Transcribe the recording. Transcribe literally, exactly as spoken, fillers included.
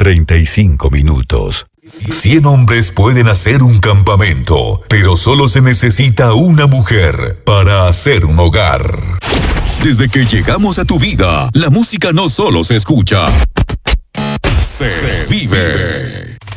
treinta y cinco minutos. Cien hombres pueden hacer un campamento, pero solo se necesita una mujer para hacer un hogar. Desde que llegamos a tu vida, la música no solo se escucha, se vive.